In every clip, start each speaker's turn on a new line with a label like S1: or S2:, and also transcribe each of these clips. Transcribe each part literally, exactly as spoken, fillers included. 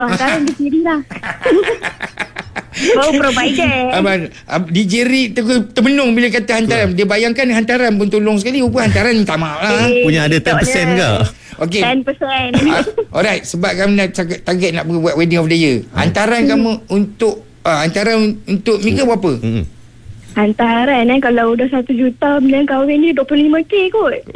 S1: Hantaran di kiri lah. Oh, provider.
S2: Abang, ab, D J Rick ter, termenung bila kata hantaran. Dia bayangkan hantaran pun tolong sekali. Rupa hantaran minta maaf lah.
S1: Eh,
S3: Punya ada ten percent ke?
S2: Okey.
S1: ten percent.
S2: uh, Alright, sebab kamu nak target, target nak buat wedding of the year. Hantaran kamu untuk uh, hantaran untuk Mika berapa?
S3: Hmm.
S1: Hantaran eh kalau dah satu juta bila kahwin ni dua puluh lima K kot.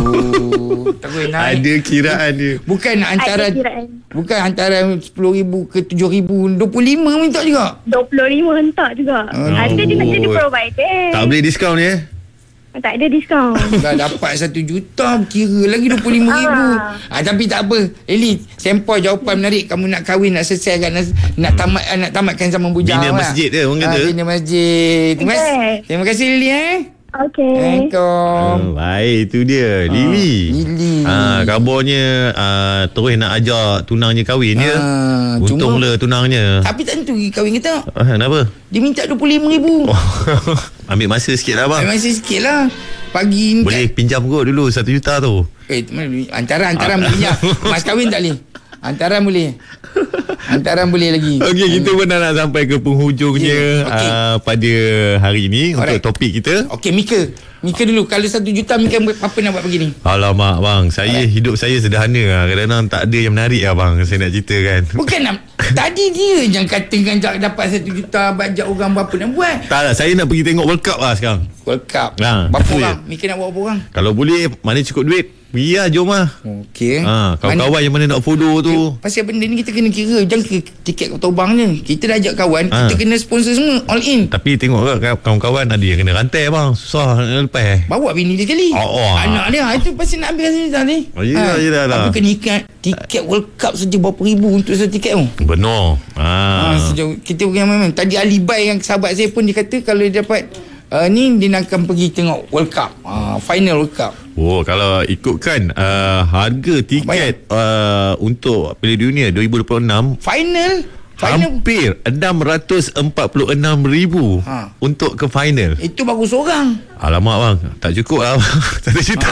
S2: Oh, tak boleh naik.
S3: Ada kiraan dia.
S2: Bukan hantaran
S1: Ada kiraan.
S2: bukan hantaran sepuluh ribu ke tujuh ribu, dua puluh lima minta juga.
S1: dua puluh lima hentak juga.
S2: Oh.
S1: Ada dia nak jadi provider.
S3: Tak boleh diskaun ya?
S1: Tak ada diskaun.
S2: Dah dapat satu juta, kira lagi dua puluh lima ribu. Ah, tapi tak apa. Eli, sempoi jawapan menarik. Kamu nak kahwin, nak selesaikan, nak, nak tamat nak tamatkan zaman bujang.
S3: Bina
S2: lah.
S3: masjid dia, orang kata.
S2: Ah, bina masjid. Terima kasih.
S1: Okay.
S2: Terima kasih Lily eh.
S1: Okey.
S2: Assalamualaikum.
S3: Oh, baik, itu dia. Lily.
S2: Lily.
S3: Ah, kabarnya ah, terus nak ajak tunangnya kahwin ya.
S2: Ah,
S3: Untunglah tunangnya.
S2: Tapi tak tentu pergi kahwin kita.
S3: Ah, kenapa?
S2: Dia minta dua puluh lima ribu.
S3: Ambil masa sikit lah bang.
S2: Masih sikit lah. Pagi ni
S3: Boleh pinjam kot dulu satu juta tu.
S2: Eh, antara-antara boleh pinjam. Mas kahwin tak boleh. Antara boleh. Antara boleh lagi.
S3: Okey, kita pun dah nak sampai ke penghujungnya
S2: yeah. okay.
S3: uh, pada hari ini. Alright. Untuk topik kita.
S2: Okey, Mika. Mika dulu. Kalau satu juta, Mika apa nak buat pagi ni?
S3: Alamak bang, saya Alright. hidup saya sederhana lah. Kadang-kadang tak ada yang menarik lah bang, saya nak cerita kan.
S2: Bukan nak. Tadi dia yang katakan dapat satu juta, bajak orang berapa nak buat.
S3: Tak lah, saya nak pergi tengok World Cup lah sekarang.
S2: World Cup.
S3: Ha,
S2: berapa orang? Mika nak buat berapa orang?
S3: Kalau boleh, mana cukup duit, pergi lah, jom lah.
S2: Okey.
S3: Ha, kawan-kawan mana, yang mana nak follow tu.
S2: Pasal benda ni kita kena kira. Jangan kira tiket kotobang je. Kita dah ajak kawan,
S3: Ha.
S2: kita kena sponsor semua. All in.
S3: Tapi tengok kan kawan-kawan ada yang kena rantai bang. Susah nak lepas.
S2: Bawa bini dia sekali.
S3: Oh, oh.
S2: Anak dia. Itu pasti nak ambil rasa ni.
S3: Oh, yelah, yelah lah.
S2: Aku kena ikat tiket World Cup saja berapa ribu untuk satu tiket tu.
S3: Benar. Ha.
S2: Ha, sejauh kita pergi main-main. Tadi Alibai yang sahabat saya pun dia kata kalau dia dapat uh, ni dia nak akan pergi tengok World Cup. Uh, final World Cup.
S3: Oh, kalau ikutkan uh, harga tiket uh, untuk Piala Dunia dua ribu dua puluh enam
S2: Final? Final
S3: hampir enam ratus empat puluh enam ribu
S2: Ha.
S3: untuk ke final.
S2: itu baru seorang.
S3: Alamak bang, tak cukup lah bang. Satu juta.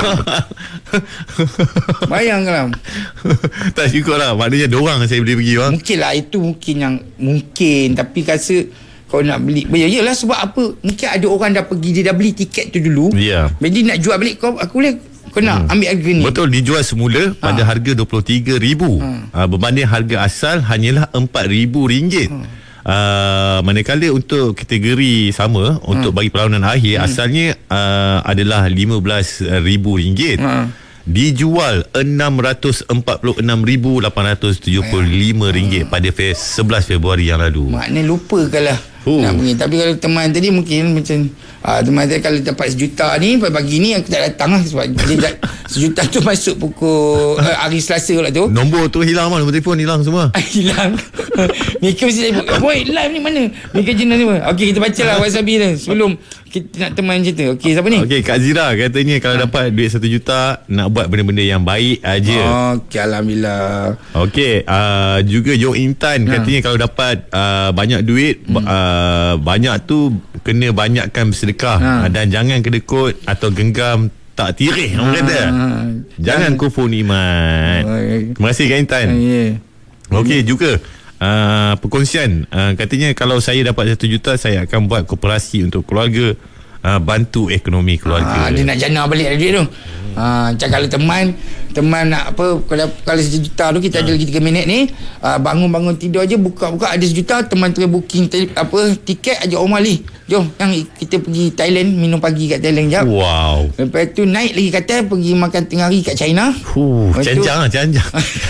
S2: Bayangkanlah.
S3: Tak cukup lah. Maknanya dorang saya boleh pergi bang.
S2: Mungkin lah itu mungkin yang mungkin. Tapi rasa kau nak beli. Ya, yalah sebab apa? Mungkin ada orang dah pergi, dia dah beli tiket tu dulu.
S3: Ya.
S2: Jadi nak jual balik kau, aku boleh. Kau nak hmm. ambil harga ni.
S3: Betul, dijual semula ha. pada harga dua puluh tiga ribu. Ha. Uh, berbanding harga asal hanyalah empat ribu ringgit. Ha. Uh, manakala untuk kategori sama ha. untuk bagi perlawanan akhir hmm. asalnya uh, adalah lima belas ribu ringgit. Ha. Dijual enam ratus empat puluh enam ribu lapan ratus tujuh puluh lima ringgit ha. pada sebelas Februari yang lalu.
S2: Maknanya lupa kalau
S3: Oh.
S2: nak pergi. Tapi kalau teman tadi mungkin macam uh, teman tadi kalau dapat sejuta ni pagi ni aku tak datang lah sebab dia dah, sejuta tu masuk pukul uh, hari Selasa lah tu.
S3: Nombor tu hilang mana, nombor telefon hilang semua.
S2: Hilang. Mika mesti sibuk. Boy, live ni mana? Mika jenis ni mana? Okey, kita baca lah WhatsApp dia sebelum kita nak teman cerita. Okey, siapa ni?
S3: Okey, Kak Zira katanya kalau ha. dapat duit satu juta nak buat benda-benda yang baik aja.
S2: Okey, alhamdulillah.
S3: Okey, uh, juga Jong Intan ha. katanya kalau dapat uh, banyak duit hmm. uh, banyak tu kena banyakkan bersedekah ha. dan jangan kedekut atau genggam tak tirih orang ha. kata. Jangan kufur nikmat. Terima kasih Kak Intan.
S2: Yeah.
S3: Okey, juga Uh, perkongsian uh, katanya kalau saya dapat satu juta saya akan buat koperasi untuk keluarga, uh, bantu ekonomi keluarga.
S2: Ah, dia nak jana balik duit tu. Ah, macam kalau teman teman nak apa, kalau kalau sejuta tu kita ha. ada lagi tiga minit ni, uh, bangun-bangun tidur aja buka-buka ada sejuta, teman tu booking te- apa tiket ajak Omar Ali. Jom yang kita pergi Thailand, minum pagi kat Thailand jap.
S3: Wow.
S2: Lepas tu naik lagi kata pergi makan tengah hari kat China.
S3: Huh, canjang lah, canjang.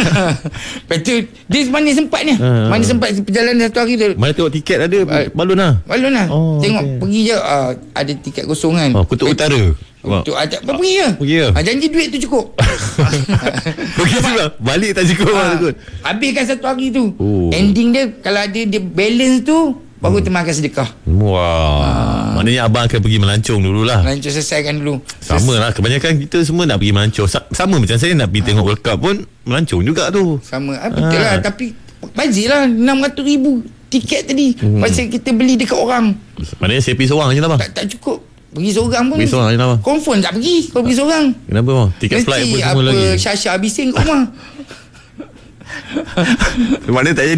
S2: Lepas tu dia mana sempatnya?
S3: Ha.
S2: Mana sempat perjalanan satu hari tu.
S3: Mana tengok tiket ada uh, balon lah.
S2: Balon lah.
S3: Oh,
S2: tengok
S3: okay.
S2: pergi je uh, ada tiket kosong kan.
S3: Oh, Kutub Utara.
S2: Untuk ajak wow. pergi je.
S3: Pergi je.
S2: Ha, janji duit tu cukup.
S3: Pergi juga. Balik tak cukup ha. lah.
S2: Habiskan satu hari tu.
S3: Oh.
S2: Ending dia kalau ada dia balance tu baru teman akan sedekah.
S3: Wah. Ha. Maknanya abang akan pergi melancong dululah.
S2: Melancong selesaikan dulu.
S3: Sama lah. Kebanyakan kita semua nak pergi melancong. Sama macam saya nak pergi ha. tengok World Cup pun melancong juga tu.
S2: Sama. Ah, betul ha. lah. Tapi bazir lah enam ratus ribu tiket tadi. Hmm. Pasal kita beli dekat orang.
S3: Maknanya saya pergi seorang je lah bang.
S2: Tak, tak cukup. Pergi seorang pun.
S3: Pergi seorang je lah bang.
S2: Confirm tak pergi kalau pergi seorang.
S3: Kenapa bang? Tiket
S2: mesti
S3: flight pun semua
S2: apa,
S3: lagi.
S2: Syasha habisin kat rumah.
S3: Mana tak jadi.